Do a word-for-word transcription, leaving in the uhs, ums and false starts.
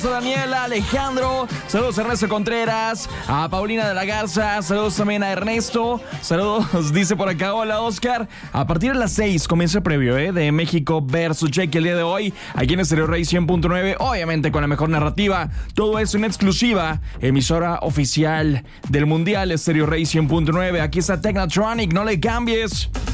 A Daniela, Alejandro, saludos a Ernesto Contreras, a Paulina de la Garza, saludos también a Ernesto, saludos, dice por acá, hola Oscar, a partir de las seis comienza el previo eh, de México versus Chequia el día de hoy, aquí en Estéreo Rey cien punto nueve, obviamente con la mejor narrativa, todo eso en exclusiva, emisora oficial del Mundial Estéreo Rey cien punto nueve, aquí está Technotronic, no le cambies.